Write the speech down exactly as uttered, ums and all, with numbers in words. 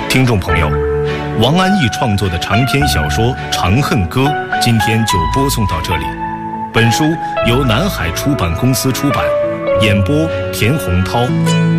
听众朋友，王安忆创作的长篇小说《长恨歌》今天就播送到这里。本书由南海出版公司出版，演播田洪涛。